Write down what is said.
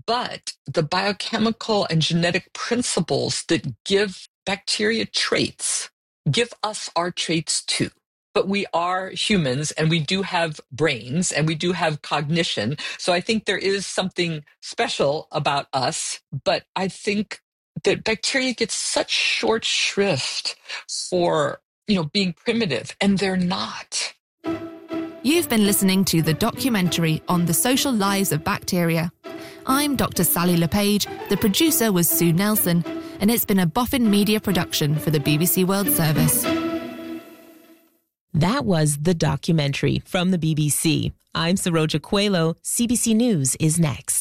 But the biochemical and genetic principles that give bacteria traits give us our traits too. But we are humans and we do have brains and we do have cognition. So I think there is something special about us. But I think that bacteria get such short shrift for, being primitive, and they're not. You've been listening to the documentary on the social lives of bacteria. I'm Dr. Sally LePage, the producer was Sue Nelson, and it's been a Boffin Media production for the BBC World Service. That was the documentary from the BBC. I'm Saroja Coelho. CBC News is next.